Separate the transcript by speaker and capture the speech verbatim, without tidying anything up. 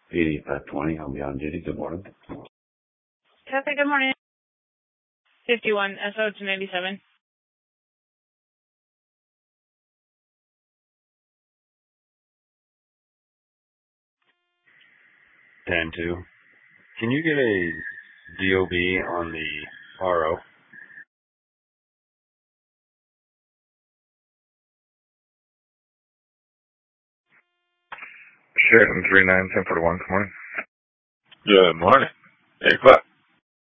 Speaker 1: eighty-five twenty, I'll be on duty. Good morning.
Speaker 2: Kathy, good morning. fifty-one, S O two ninety-seven.
Speaker 3: ten two. Can you get a D O B on the R O?
Speaker 4: Sheridan three nine ten forty one. Good morning.
Speaker 5: Good morning. eight o'clock.